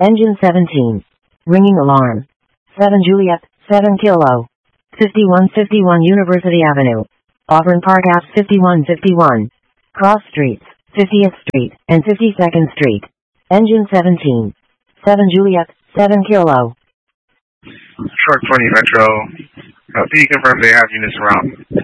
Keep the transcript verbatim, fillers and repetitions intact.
Engine seventeen. Ringing alarm. seven Juliet, seven Kilo. fifty-one fifty-one University Avenue. Auburn Park Ave fifty-one fifty-one. Cross Streets, fiftieth Street, and fifty-second Street. Engine seventeen. seven Juliet, seven Kilo. Short twenty Metro. Uh, can you confirm they have units around